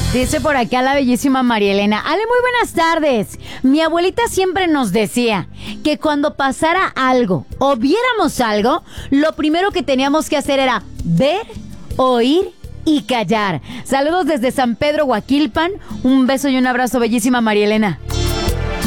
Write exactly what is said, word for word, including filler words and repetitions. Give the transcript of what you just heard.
Dice por acá la bellísima María Elena. Ale, muy buenas tardes. Mi abuelita siempre nos decía que cuando pasara algo o viéramos algo, lo primero que teníamos que hacer era ver, oír y callar. Saludos desde San Pedro, Huaquilpan. Un beso y un abrazo, bellísima María Elena.